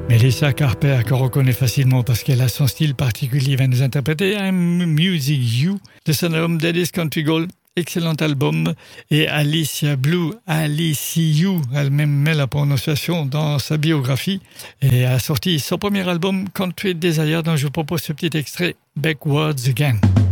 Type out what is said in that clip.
Melissa Carper, qu'on reconnaît facilement parce qu'elle a son style particulier, va nous interpréter I'm Music You de son album Daddy's Country Gold. Excellent album. Et Alicia Blue, Alicia, elle-même met la prononciation dans sa biographie et a sorti son premier album Country Desire, dont je vous propose ce petit extrait Backwards Again.